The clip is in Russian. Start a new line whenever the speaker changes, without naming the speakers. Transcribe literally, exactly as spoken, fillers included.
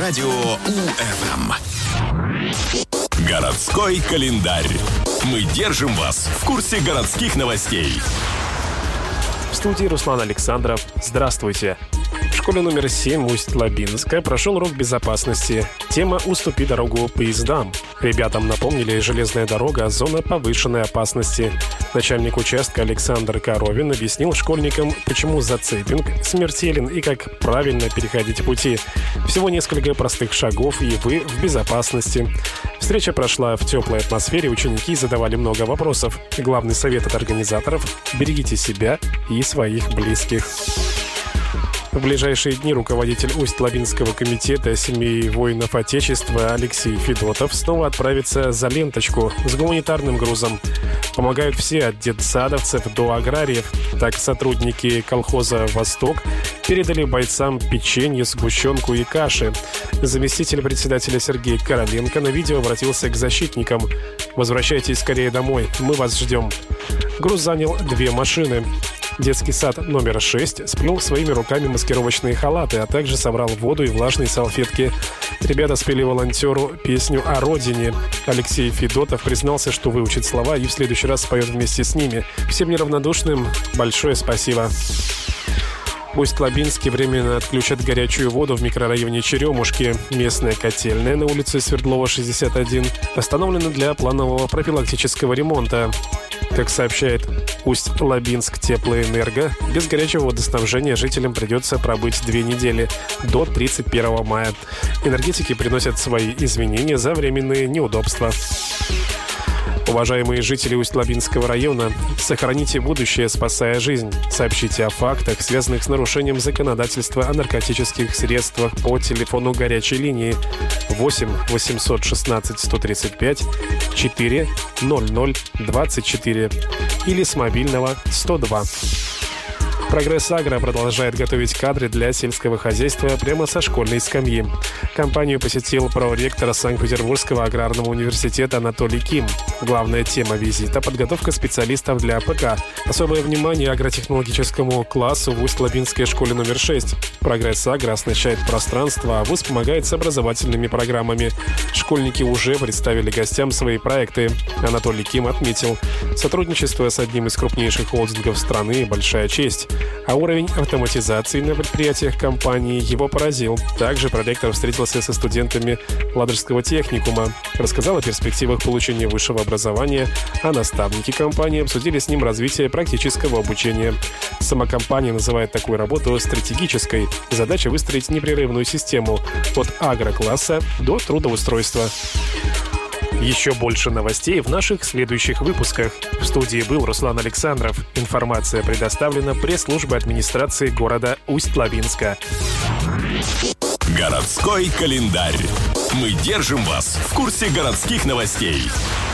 радио УФМ. Городской календарь. Мы держим вас в курсе городских новостей.
В студии Руслан Александров. Здравствуйте. В школе номер семь Усть-Лабинска прошел урок безопасности. Тема «Уступи дорогу поездам». Ребятам напомнили, железная дорога – зона повышенной опасности. Начальник участка Александр Коровин объяснил школьникам, почему зацепинг смертелен и как правильно переходить пути. Всего несколько простых шагов, и вы в безопасности. Встреча прошла в теплой атмосфере, ученики задавали много вопросов. Главный совет от организаторов – берегите себя и своих близких. В ближайшие дни руководитель Усть-Лабинского комитета семей воинов Отечества Алексей Федотов снова отправится за ленточку с гуманитарным грузом. Помогают все, от детсадовцев до аграриев. Так сотрудники колхоза «Восток» передали бойцам печенье, сгущенку и каши. Заместитель председателя Сергей Короленко на видео обратился к защитникам. «Возвращайтесь скорее домой, мы вас ждем». Груз занял две машины. Детский сад номер шесть сплел своими руками маскировочные халаты, а также собрал воду и влажные салфетки. Ребята спели волонтеру песню о родине. Алексей Федотов признался, что выучит слова и в следующий раз споет вместе с ними. Всем неравнодушным большое спасибо. В Усть-Лабинске временно отключат горячую воду в микрорайоне Черемушки. Местная котельная на улице Свердлова, шестьдесят один остановлена для планового профилактического ремонта. Как сообщает Усть-Лабинск Теплоэнерго, без горячего водоснабжения жителям придется пробыть две недели до тридцать первого мая. Энергетики приносят свои извинения за временные неудобства. Уважаемые жители Усть-Лабинского района, сохраните будущее, спасая жизнь. Сообщите о фактах, связанных с нарушением законодательства о наркотических средствах по телефону горячей линии восемь восемьсот шестнадцать сто тридцать пять четыре ноль ноль двадцать четыре или с мобильного сто два. «Прогресс Агро» продолжает готовить кадры для сельского хозяйства прямо со школьной скамьи. Компанию посетил проректор Санкт-Петербургского аграрного университета Анатолий Ким. Главная тема визита – подготовка специалистов для АПК. Особое внимание агротехнологическому классу в Усть-Лабинской школе номер шесть. «Прогресс Агро» оснащает пространство, а ВУЗ помогает с образовательными программами. Школьники уже представили гостям свои проекты. Анатолий Ким отметил, сотрудничество с одним из крупнейших холдингов страны – большая честь. А уровень автоматизации на предприятиях компании его поразил. Также проректор встретился со студентами Ладожского техникума, рассказал о перспективах получения высшего образования, а наставники компании обсудили с ним развитие практического обучения. Сама компания называет такую работу стратегической. Задача выстроить непрерывную систему от агрокласса до трудоустройства. Еще больше новостей в наших следующих выпусках. В студии был Руслан Александров. Информация предоставлена пресс-службой администрации города Усть-Лабинска.
Городской календарь. Мы держим вас в курсе городских новостей.